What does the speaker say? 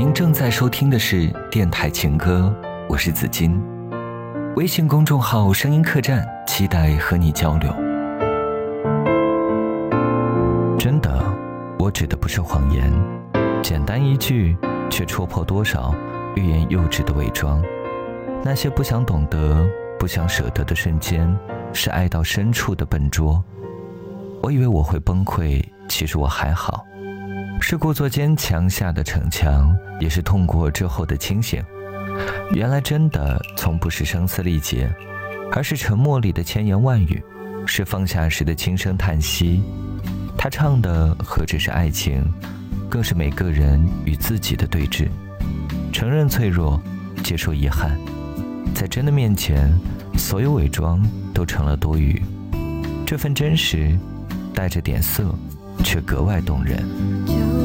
您正在收听的是电台情歌，我是子金。微信公众号声音客栈，期待和你交流。真的，我指的不是谎言，简单一句却戳破多少欲言又止的伪装。那些不想懂得不想舍得的瞬间，是爱到深处的笨拙。我以为我会崩溃，其实我还好，是故作坚强下的逞强，也是痛过之后的清醒。原来真的从不是声嘶力竭，而是沉默里的千言万语，是放下时的轻声叹息。他唱的何止是爱情，更是每个人与自己的对峙。承认脆弱，接受遗憾，在真的面前，所有伪装都成了多余。这份真实带着点涩，却格外动人。